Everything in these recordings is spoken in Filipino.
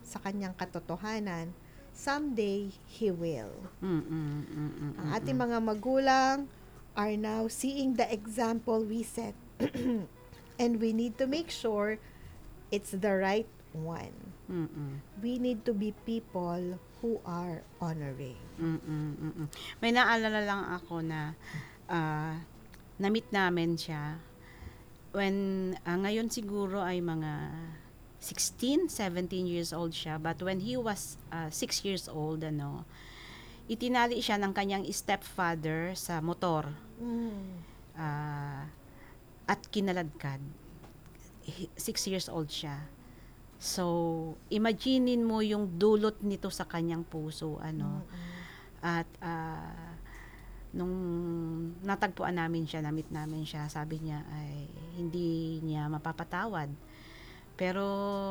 sa kanyang katotohanan, someday he will. Ang ating mga magulang are now seeing the example we set. And we need to make sure it's the right one. We need to be people who are honoring. May naalala lang ako na na-meet namin siya when ngayon siguro ay mga 16, 17 years old siya, but when he was 6 years old, itinali siya ng kanyang stepfather sa motor at kinaladkad. 6 years old siya. So, imaginein mo yung dulot nito sa kanyang puso, At nung natagpuan namin siya, na-meet namin siya, sabi niya ay hindi niya mapapatawad. Pero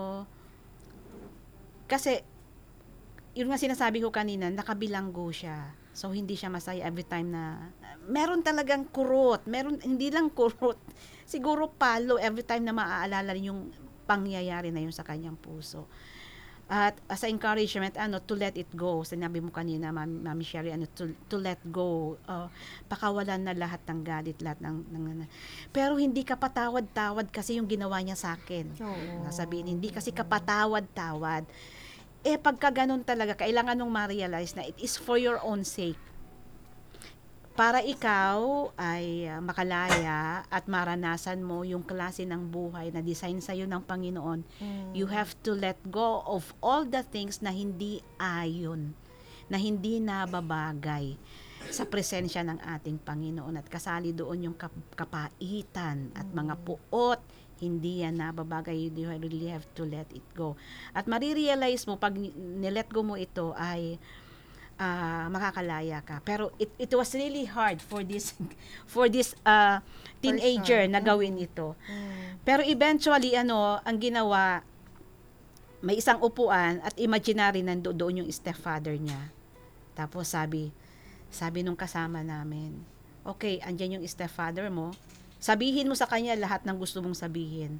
kasi yun nga sinasabi ko kanina, nakabilanggo siya. So hindi siya masaya every time na meron talagang kurot, meron hindi lang kurot, siguro palo every time na maaalala yung pangyayari na yun sa kanyang puso. At as a encouragement, to let it go. Sinabi mo kanina, Mami Sherry, to let go. Pakawalan na lahat ng galit, lahat ng pero hindi ka patawad-tawad kasi yung ginawa niya sa akin. Sabihin, hindi kasi kapatawad-tawad. Pagka ganun talaga, kailangan mong ma-realize na it is for your own sake. Para ikaw ay makalaya at maranasan mo yung klase ng buhay na design sa'yo ng Panginoon, you have to let go of all the things na hindi ayon, na hindi nababagay sa presensya ng ating Panginoon, at kasali doon yung kapaitan at mga puot. Hindi yan nababagay. You really have to let it go. At marirealize mo pag nilet go mo ito ay makakalaya ka. Pero it was really hard for this teenager na gawin ito. Pero eventually ang ginawa, may isang upuan at imaginary nandoon yung stepfather niya. Tapos sabi nung kasama namin, okay, andyan yung stepfather mo, sabihin mo sa kanya lahat ng gusto mong sabihin.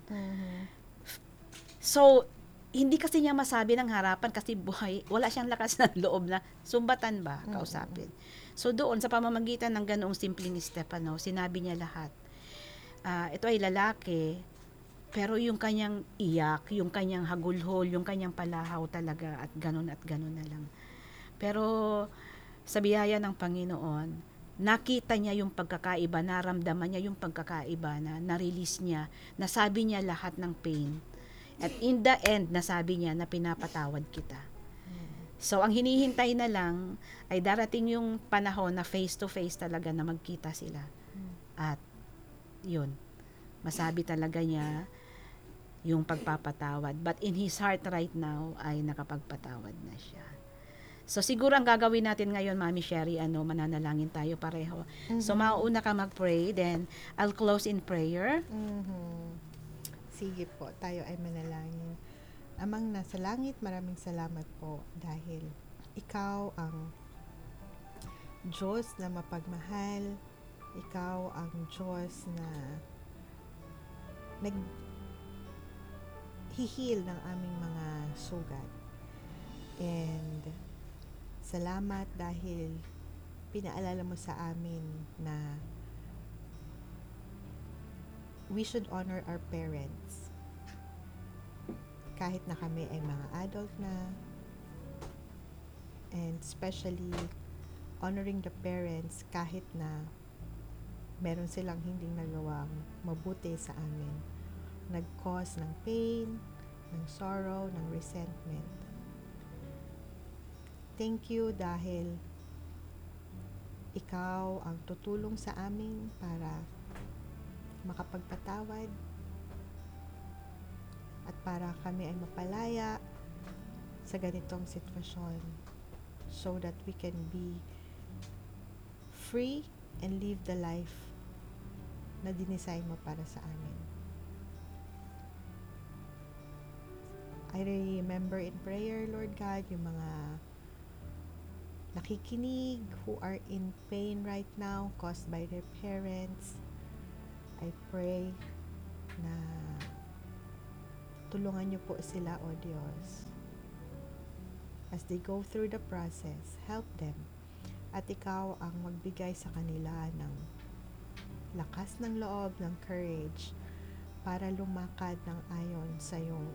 So, hindi kasi niya masabi ng harapan kasi buhay, wala siyang lakas ng loob na sumbatan ba, kausapin. So, doon sa pamamagitan ng ganoong simpleng step, sinabi niya lahat. Ito ay lalaki, pero yung kanyang iyak, yung kanyang hagulhol, yung kanyang palahaw talaga at ganun na lang. Pero, sa biyaya ng Panginoon, nakita niya yung pagkakaiba, naramdaman niya yung pagkakaiba, na na-release niya, nasabi niya lahat ng pain. At in the end, nasabi niya na pinapatawad kita. So, ang hinihintay na lang ay darating yung panahon na face to face talaga na magkita sila. At yun, masabi talaga niya yung pagpapatawad. But in his heart right now ay nakapagpatawad na siya. So, siguro ang gagawin natin ngayon, Mami Sherry, mananalangin tayo pareho. So, mauuna ka mag-pray, then I'll close in prayer. Sige po, tayo ay manalangin. Amang nasa langit, maraming salamat po dahil ikaw ang Diyos na mapagmahal, ikaw ang Diyos na naghihil ng aming mga sugat. And salamat dahil pinaalala mo sa amin na we should honor our parents. Kahit na kami ay mga adult na, and especially honoring the parents kahit na meron silang hindi nagawang mabuti sa amin. Nag-cause ng pain, ng sorrow, ng resentment. Thank you dahil ikaw ang tutulong sa amin para makapagpatawad at para kami ay mapalaya sa ganitong sitwasyon so that we can be free and live the life na dinesign mo para sa amin. I remember in prayer, Lord God, yung mga nakikinig who are in pain right now caused by their parents. I pray na tulungan niyo po sila, O Diyos. As they go through the process, help them. At ikaw ang magbigay sa kanila ng lakas ng loob, ng courage, para lumakad ng ayon sa iyong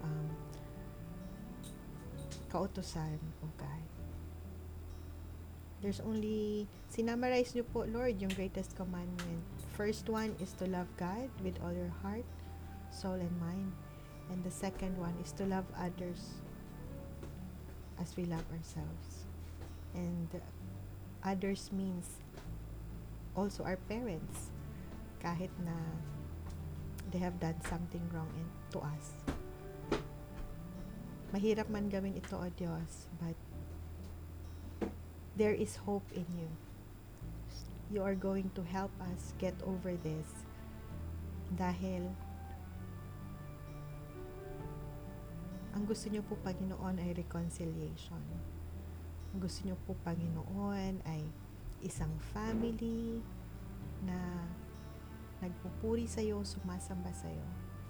kautusan, O God. There's only, sinamarize niyo po, Lord, yung greatest commandment. First one is to love God with all your heart, soul, and mind. And the second one is to love others as we love ourselves. And others means also our parents, kahit na they have done something wrong to us. Mahirap man gawin ito, O Diyos, but there is hope in you. You are going to help us get over this, dahil ang gusto niyo po, Panginoon, ay reconciliation. Ang gusto niyo po, Panginoon, ay isang family na nagpupuri sa iyo, sumasamba sa iyo.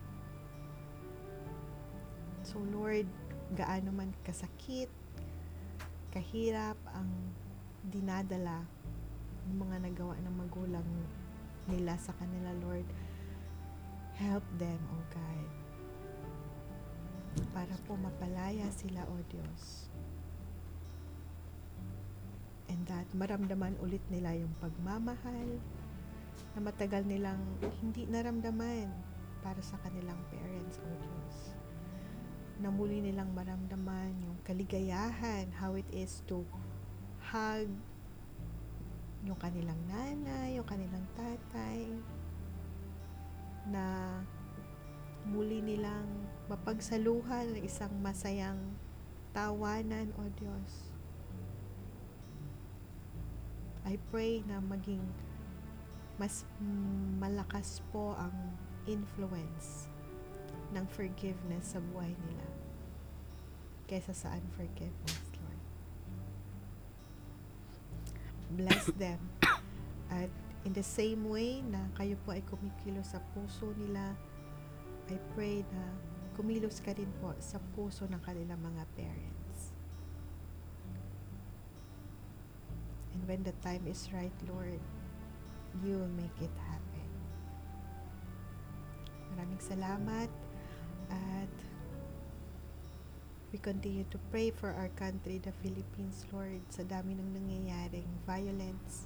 So Lord, gaano man kasakit, kahirap ang dinadala ng mga nagawa ng magulang nila sa kanila, Lord, help them, O God, para po mapalaya sila, O Diyos. And that maramdaman ulit nila yung pagmamahal na matagal nilang hindi naramdaman para sa kanilang parents, O Diyos. Na muli nilang maramdaman yung kaligayahan, how it is to hug yung kanilang nanay, yung kanilang tatay, na muli nilang mapagsaluhan ng isang masayang tawanan, O Diyos. I pray na maging mas malakas po ang influence ng forgiveness sa buhay nila kaysa sa unforgiveness, Lord. Bless them. At in the same way na kayo po ay kumikilos sa puso nila, I pray na kumilos ka rin po sa puso ng kanilang mga parents. And when the time is right, Lord, you will make it happen. Maraming salamat. At we continue to pray for our country, the Philippines, Lord, sa dami ng nangyayaring violence.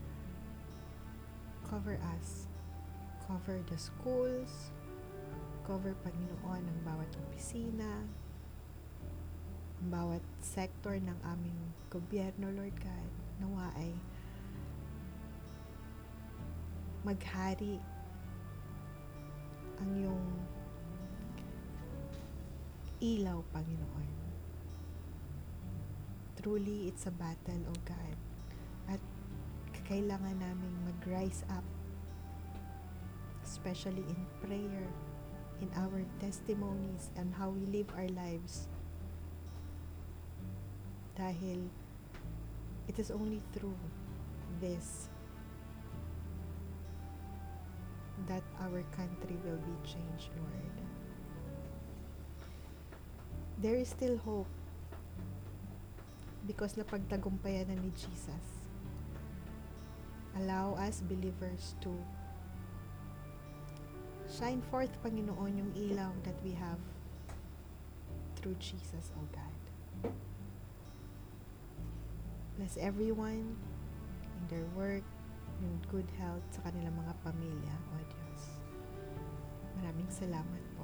Cover us. Cover the schools. Cover, Panginoon, ang bawat opisina, ang bawat sector ng aming gobyerno, Lord God. Nawa ay maghari ang iyong ilaw, Panginoon. Truly, it's a battle, O God. At kailangan naming mag-rise up, especially in prayer, in our testimonies, and how we live our lives. Dahil it is only through this that our country will be changed, Lord. There is still hope because napagtagumpayan na ni Jesus. Allow us believers to shine forth, Panginoon, yung ilaw that we have through Jesus, O God. Bless everyone in their work, in good health sa kanilang mga pamilya, O Diyos. Maraming salamat po.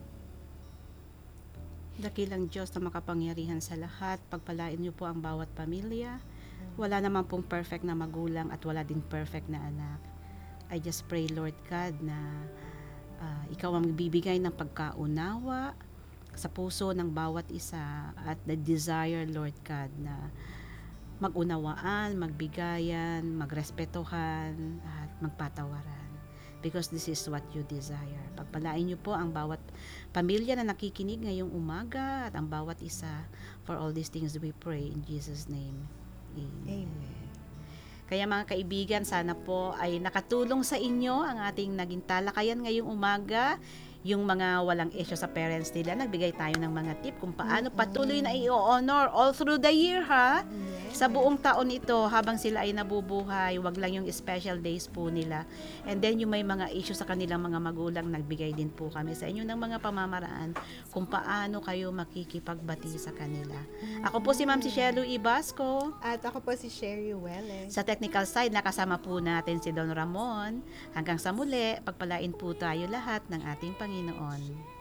Dakilang Diyos na makapangyarihan sa lahat, pagpalain niyo po ang bawat pamilya. Wala naman pong perfect na magulang at wala din perfect na anak. I just pray, Lord God, na ikaw ang magbibigay ng pagkaunawa sa puso ng bawat isa at the desire, Lord God, na magunawaan, magbigayan, magrespetuhan at magpatawaran. Because this is what you desire. Pagpalain niyo po ang bawat pamilya na nakikinig ngayong umaga at ang bawat isa. For all these things we pray in Jesus' name. Amen. Amen. Kaya mga kaibigan, sana po ay nakatulong sa inyo ang ating naging talakayan ngayong umaga. Yung mga walang issue sa parents nila, nagbigay tayo ng mga tip kung paano patuloy na i-honor all through the year, ha? Sa buong taon ito, habang sila ay nabubuhay, wag lang yung special days po nila. And then yung may mga issue sa kanilang mga magulang, nagbigay din po kami sa inyo ng mga pamamaraan kung paano kayo makikipagbati sa kanila. Ako po si Ma'am si Shelo Ibasco. At ako po si Sherry Welle. Sa technical side, nakasama po natin si Don Ramon. Hanggang sa muli, pagpalain po tayo lahat ng ating Panginoon.